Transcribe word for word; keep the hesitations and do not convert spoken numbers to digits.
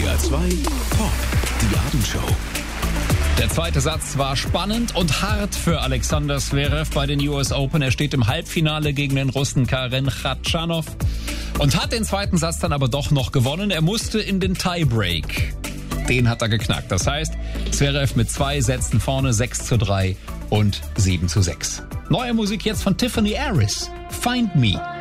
R zwei Pop, die Abendshow. Der zweite Satz war spannend und hart für Alexander Zverev bei den U S Open. Er steht im Halbfinale gegen den Russen Karen Khachanov und hat den zweiten Satz dann aber doch noch gewonnen. Er musste in den Tiebreak. Den hat er geknackt. Das heißt, Zverev mit zwei Sätzen vorne, sechs zu drei und sieben zu sechs. Neue Musik jetzt von Tiffany Harris. Find Me.